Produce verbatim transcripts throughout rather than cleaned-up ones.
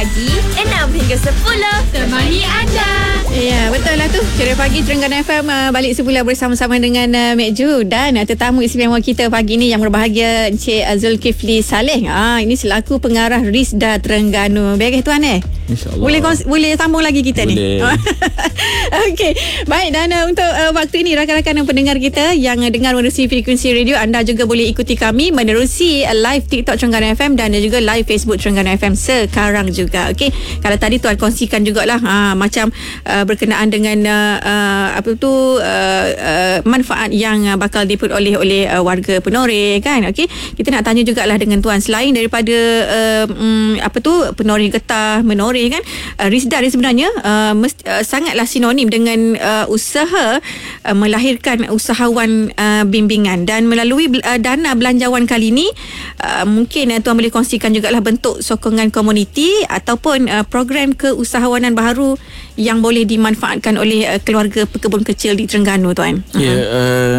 pagi enam hingga sepuluh temani anda. Ya, betul lah tu. Ceria Pagi Terengganu F M uh, balik semula bersama-sama dengan uh, Mek Ju dan uh, tetamu istimewa kita pagi ni yang berbahagia Encik uh, Zulkifli Saleh. Ah, ini selaku pengarah Risda Terengganu. Baik tuan eh? InsyaAllah. Boleh boleh sambung lagi kita boleh. ni. Okey. Baik, dan uh, untuk uh, waktu ini rakan-rakan dan pendengar kita yang uh, dengar menerusi frekuensi radio, anda juga boleh ikuti kami menerusi uh, live TikTok Terengganu F M dan juga live Facebook Terengganu F M sekarang juga. Okey. Kalau tadi tuan kongsikan jugalah ha, macam uh, berkenaan dengan uh, uh, apa tu uh, uh, manfaat yang uh, bakal diperoleh oleh uh, warga Penore kan. Okey, kita nak tanya jugalah dengan tuan, selain daripada uh, um, apa tu Penore getah menore kan, uh, Risda ni sebenarnya uh, mest, uh, sangatlah sinonim dengan uh, usaha uh, melahirkan usahawan uh, bimbingan, dan melalui uh, dana belanjawan kali ni uh, mungkin uh, tuan boleh kongsikan jugalah bentuk sokongan komuniti ataupun uh, program keusahawanan baru yang boleh dimanfaatkan oleh uh, keluarga pekebun kecil di Terengganu tuan. Ya, yeah, uh,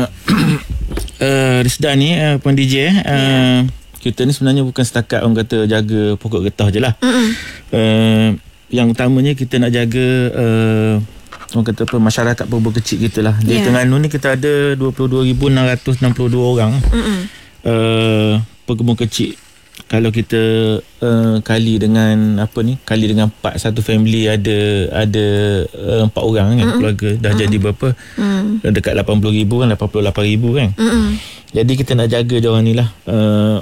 uh, Risda ni uh, Puan D J uh, yeah. Kita ni sebenarnya bukan setakat orang kata jaga pokok getah je lah. uh, Yang utamanya kita nak jaga uh, orang kata apa, masyarakat pekebun kecil kita lah. Di yeah. Terengganu ni kita ada dua puluh dua ribu enam ratus enam puluh dua orang uh, pekebun kecil. Kalau kita uh, kali dengan apa ni, kali dengan empat, satu family ada ada uh, empat orang kan, mm-hmm. keluarga dah mm-hmm. jadi berapa? Mm. Dekat lapan puluh ribu kan, lapan puluh lapan ribu kan. Mm-hmm. Jadi kita nak jaga diorang ni lah. Uh,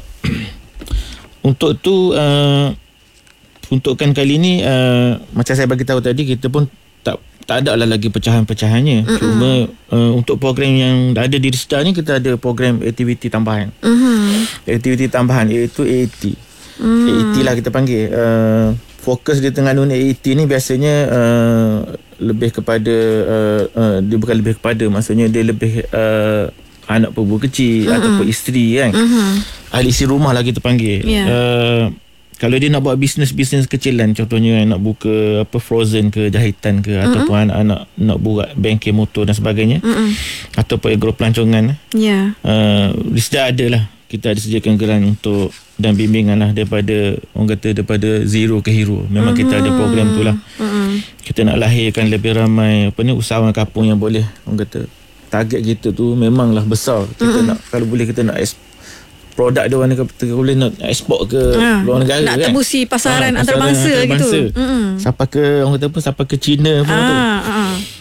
untuk tu uh, untukkan kali ni uh, macam saya bagi tahu tadi, kita pun tak tak ada lah lagi pecahan-pecahannya. Mm-hmm. Cuma uh, untuk program yang ada di Risda ni, kita ada program aktiviti tambahan. Mm-hmm. Aktiviti tambahan iaitu A A T. Mm. A A T lah kita panggil. Uh, fokus di Terengganu ni A A T ni biasanya uh, lebih kepada uh, uh, dia bukan lebih kepada, maksudnya dia lebih uh, anak pekebun kecil, mm-hmm. ataupun isteri kan. Mm-hmm. Ahli isi rumah lah kita panggil. Yeah. Uh, Kalau dia nak buat bisnes-bisnes kecilan, contohnya nak buka apa frozen ke, jahitan ke, mm-hmm. ataupun anak-anak nak buat bengkel motor dan sebagainya, mm-hmm. ataupun agro pelancongan, yeah. uh, Risda ada lah. Kita ada sediakan geran untuk dan bimbingan lah daripada orang kata daripada zero ke hero. Memang mm-hmm. kita ada program tu lah. Mm-hmm. Kita nak lahirkan lebih ramai apa ni usahawan kampung yang boleh, orang kata target kita tu memanglah besar. Kita mm-hmm. nak, kalau boleh kita nak ekspor produk dia orang ni, kita boleh nak ekspor ke ha, luar negara nak kan, tembusi pasaran ha, antarabangsa gitu. Mm-hmm. Sampai ke orang kata apa, sampai ke China pun ha, tu. Ha.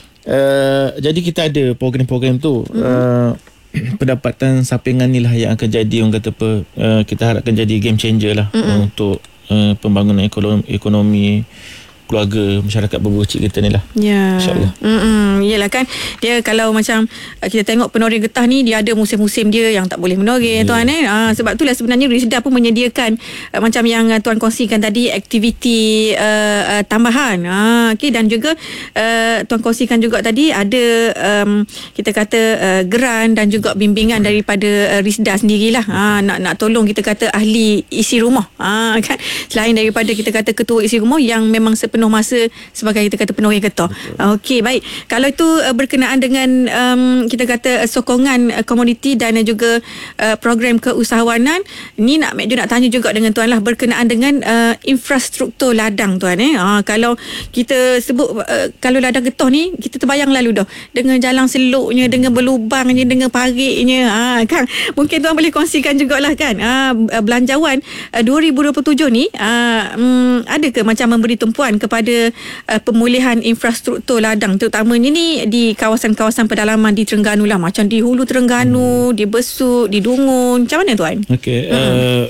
Uh, jadi kita ada program-program tu. Mm-hmm. Uh, pendapatan sampingan ni lah yang akan jadi orang kata apa, uh, kita harapkan jadi game changer lah, mm-hmm. uh, untuk uh, pembangunan ekonomi, ekonomi keluarga masyarakat pekebun kecil kita ni lah. Ya. InsyaAllah. Mm-mm. Yelah kan, dia kalau macam kita tengok penore getah ni, dia ada musim-musim dia yang tak boleh menore, yeah. tuan eh. Ha, sebab itulah sebenarnya Risda pun menyediakan uh, macam yang uh, tuan kongsikan tadi, aktiviti uh, uh, tambahan. Ha, okay, dan juga uh, tuan kongsikan juga tadi ada um, kita kata uh, geran dan juga bimbingan daripada uh, Risda sendirilah. Ha, nak nak tolong kita kata ahli isi rumah. Ha, kan, selain daripada kita kata ketua isi rumah yang memang sepenuh masa sebagai kita kata penori getah. Okey, baik. Kalau itu uh, berkenaan dengan um, kita kata uh, sokongan uh, komuniti dan uh, juga uh, program keusahawanan, ni nak Mek Ju nak tanya juga dengan tuan lah berkenaan dengan uh, infrastruktur ladang tuan eh. Uh, kalau kita sebut uh, kalau ladang getah ni, kita terbayang lalu dah dengan jalan seloknya, dengan berlubangnya, dengan pariknya. Uh, kan mungkin tuan boleh kongsikan jugalah kan uh, belanjawan uh, dua ribu dua puluh tujuh ni uh, um, ada ke macam memberi tumpuan ke kepada uh, pemulihan infrastruktur ladang, terutamanya ni di kawasan-kawasan pedalaman di Terengganu lah, macam di Hulu Terengganu, hmm. di Besut, di Dungun. Macam mana tuan? Okey, hmm. uh,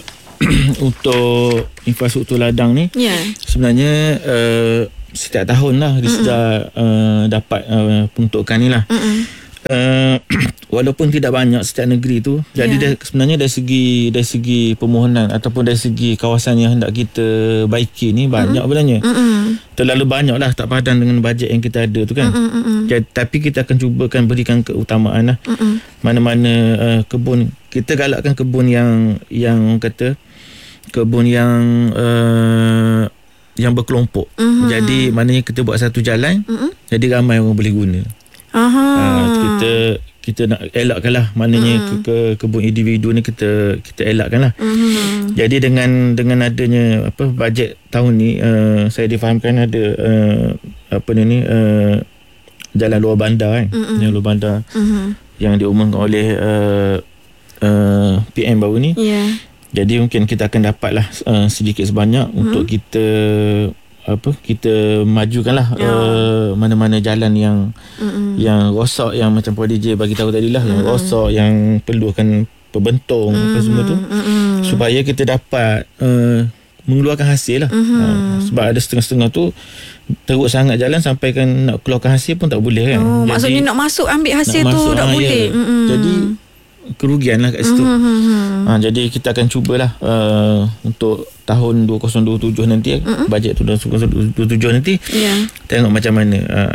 untuk infrastruktur ladang ni, yeah. sebenarnya uh, setiap tahun lah Risda uh, dapat uh, peruntukan ni lah. Mm-mm. Uh, walaupun tidak banyak setiap negeri tu, jadi yeah. dari, sebenarnya dari segi dari segi permohonan ataupun dari segi kawasan yang hendak kita baiki ni banyak sebenarnya. Mm-hmm. Terlalu banyak lah, tak padan dengan bajet yang kita ada tu kan. Mm-hmm. Jadi, tapi kita akan cubakan berikan keutamaan lah. Mm-hmm. Mana-mana uh, kebun, kita galakkan kebun yang yang kata kebun yang uh, yang berkelompok. Mm-hmm. Jadi maknanya kita buat satu jalan, mm-hmm. jadi ramai orang boleh guna. Aha. Uh, kita kita nak elakkan lah, maknanya mm. ke, ke kebun individu ni kita kita elakkan lah. Mm. Jadi dengan dengan adanya apa bajet tahun ni, uh, saya difahamkan ada uh, apa ni uh, jalan luar bandar kan, mm-hmm. jalan luar bandar mm-hmm. yang diumumkan oleh uh, uh, P M baru ni. Yeah. Jadi mungkin kita akan dapatlah uh, sedikit sebanyak mm. untuk kita apa kita majukanlah yeah. uh, mana-mana jalan yang mm-mm. yang rosak, yang macam Puan D J bagi tahu tadi lah, yang rosak, yang perlukan perbentung apa semua tu, mm-mm. supaya kita dapat uh, mengeluarkan hasil lah. Uh, sebab ada setengah-setengah tu teruk sangat jalan sampai kan nak keluarkan hasil pun tak boleh kan. Oh, jadi, maksudnya nak masuk ambil hasil tu masuk, tak ha, boleh. Ya. Jadi kerugian lah kat situ. Mm-hmm. Ha, jadi kita akan cubalah uh, untuk tahun dua ribu dua puluh tujuh nanti, mm-hmm. bajet tu dua ribu dua puluh tujuh nanti, yeah. tengok macam mana uh,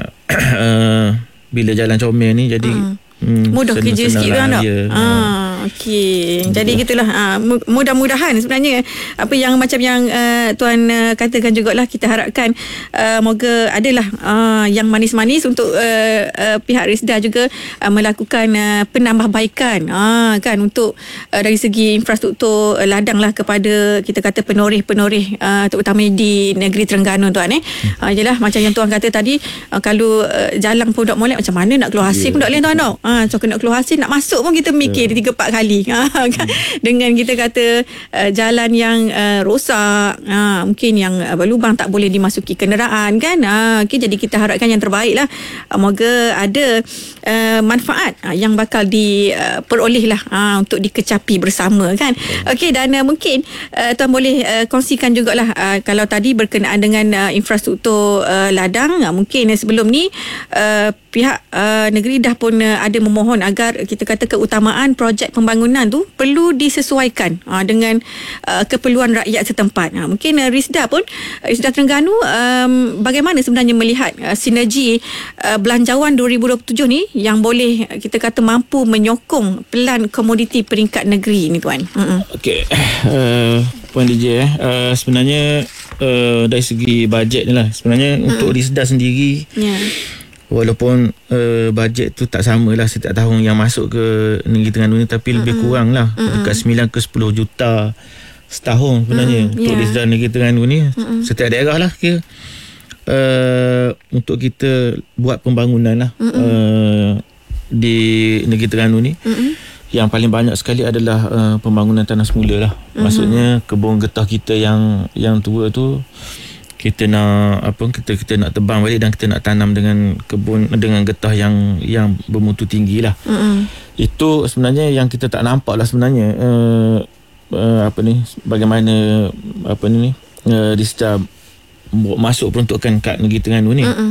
uh, bila jalan comel ni jadi mm. Hmm, mudah kerja sikit lah nak. Ya. Ah, okey. Jadi gitulah. Ah, mudah-mudahan sebenarnya apa yang macam yang uh, tuan uh, katakan jugalah, kita harapkan uh, moga adalah uh, yang manis-manis untuk uh, uh, pihak Risda juga uh, melakukan uh, penambahbaikan uh, kan untuk uh, dari segi infrastruktur uh, ladang lah kepada kita kata penoreh-penoreh uh, terutama di negeri Terengganu tuan eh. Hmm. Uh, jelah macam yang tuan kata tadi, uh, kalau uh, jalan pun tak molek, macam mana nak keluar hasil yeah. pun tak boleh tuan tau. Ha, so kena keluar hasil nak masuk pun kita mikir tiga empat kali. Ha, kan? Dengan kita kata uh, jalan yang uh, rosak, ha, mungkin yang uh, berlubang tak boleh dimasuki kenderaan kan. Ha, okay, jadi kita harapkan yang terbaik lah. Uh, moga ada uh, manfaat uh, yang bakal diperoleh uh, lah uh, untuk dikecapi bersama kan. Okey, dan uh, mungkin uh, tuan boleh uh, kongsikan jugalah uh, kalau tadi berkenaan dengan uh, infrastruktur uh, ladang, uh, mungkin uh, sebelum ni uh, pihak uh, negeri dah pun uh, ada memohon agar kita kata keutamaan projek pembangunan tu perlu disesuaikan uh, dengan uh, keperluan rakyat setempat. Uh, mungkin uh, Risda pun, uh, Risda Terengganu um, bagaimana sebenarnya melihat uh, sinergi uh, belanjawan dua ribu dua puluh tujuh ni yang boleh uh, kita kata mampu menyokong pelan komoditi peringkat negeri ni tuan. Uh-uh. Okey, uh, Puan D J eh, uh, sebenarnya uh, dari segi bajet ni lah sebenarnya uh-uh. untuk Risda sendiri, yeah. walaupun uh, bajet tu tak samalah setiap tahun yang masuk ke Negeri Terengganu ni, tapi mm-hmm. lebih kurang lah mm-hmm. dekat sembilan ke sepuluh juta setahun sebenarnya mm-hmm. untuk yeah. Risda Negeri Terengganu ni, mm-hmm. setiap daerah lah kira uh, untuk kita buat pembangunan lah mm-hmm. uh, di Negeri Terengganu ni. Mm-hmm. Yang paling banyak sekali adalah uh, pembangunan tanah semula lah. Mm-hmm. Maksudnya kebun getah kita yang yang tua tu kita nak apa kita kita nak tebang balik dan kita nak tanam dengan kebun dengan getah yang yang bermutu tinggi lah. Mm-hmm. Itu sebenarnya yang kita tak nampak lah sebenarnya uh, uh, apa ni bagaimana apa ni uh, Risda masuk peruntukan kat Negeri Terengganu ni. Mm-hmm.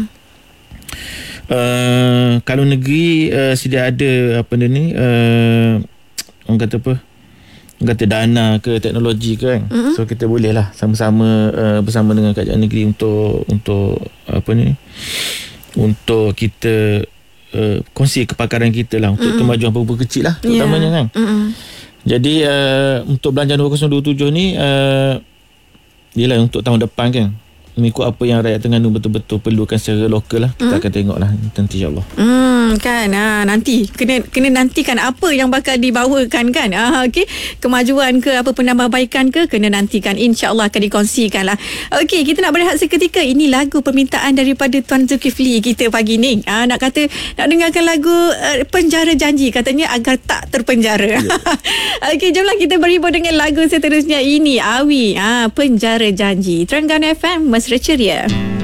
Uh, kalau negeri uh, sedia ada apa ni uh, orang kata apa kata dana ke teknologi ke kan, mm-hmm. so kita boleh lah sama-sama uh, bersama dengan kerajaan negeri untuk untuk apa ni untuk kita uh, kongsi kepakaran kita lah untuk mm-hmm. kemajuan pembuka kecil lah terutamanya yeah. kan. Mm-hmm. Jadi uh, untuk belanjaan dua ribu dua puluh tujuh ni uh, ialah untuk tahun depan kan, mengikut apa yang rakyat Terengganu betul-betul perlukan secara lokal lah. Kita hmm? akan tengok lah nanti insyaAllah. Hmm, kan ha, nanti kena kena nantikan apa yang bakal dibawakan kan. Ha, okay. Kemajuan ke apa penambahbaikan ke kena nantikan, insyaAllah akan dikongsikan lah. Okey, kita nak berehat seketika. Ini lagu permintaan daripada Tuan Zulkifli kita pagi ni. Ha, nak kata nak dengarkan lagu uh, Penjara Janji, katanya agar tak terpenjara. Yeah. Okey, jomlah kita berhibur dengan lagu seterusnya ini, Awi, ha, Penjara Janji. Terengganu F M, mesra ceria.